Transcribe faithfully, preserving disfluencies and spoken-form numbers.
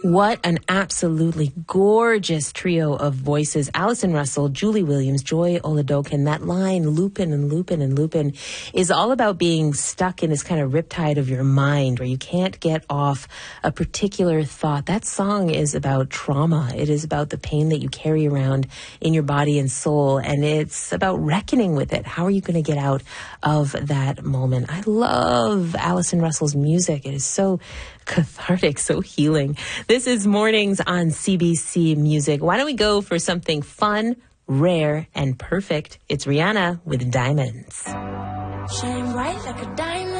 What an absolutely gorgeous trio of voices. Allison Russell, Julie Williams, Joy Oladokin. That line, loopin' and loopin' and loopin', is all about being stuck in this kind of riptide of your mind where you can't get off a particular thought. That song is about trauma. It is about the pain that you carry around in your body and soul, and it's about reckoning with it. How are you going to get out of that moment? I love Allison Russell's music. It is so cathartic, so healing. This is Mornings on C B C Music. Why don't we go for something fun, rare, and perfect? It's Rihanna with Diamonds. Shine bright like a diamond.